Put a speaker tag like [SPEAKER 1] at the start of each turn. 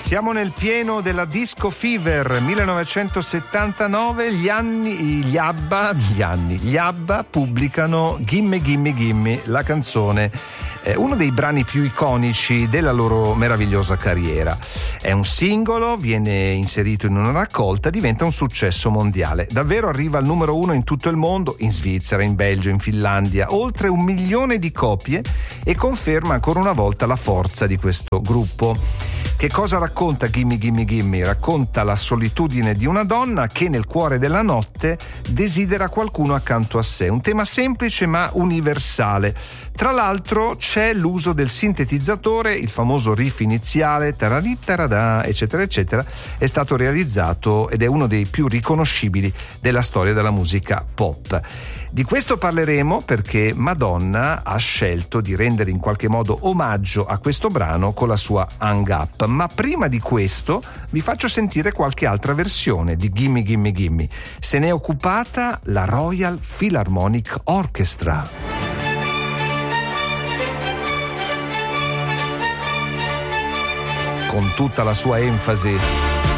[SPEAKER 1] Siamo nel pieno della Disco Fever 1979, gli ABBA pubblicano Gimme Gimme Gimme, la canzone, uno dei brani più iconici della loro meravigliosa carriera. È un singolo, viene inserito in una raccolta, diventa un successo mondiale. Davvero arriva al numero 1 in tutto il mondo, in Svizzera, in Belgio, in Finlandia, oltre 1 milione di copie, e conferma ancora una volta la forza di questo gruppo. Che cosa racconta Gimme Gimme Gimme? Racconta la solitudine di una donna che nel cuore della notte desidera qualcuno accanto a sé. Un tema semplice ma universale. Tra l'altro c'è l'uso del sintetizzatore, il famoso riff iniziale, tararitaradà, eccetera eccetera, è stato realizzato ed è uno dei più riconoscibili della storia della musica pop. Di questo parleremo perché Madonna ha scelto di rendere in qualche modo omaggio a questo brano con la sua Hang Up, ma prima di questo vi faccio sentire qualche altra versione di Gimme Gimme Gimme. Se ne è occupata la Royal Philharmonic Orchestra. Con tutta la sua enfasi.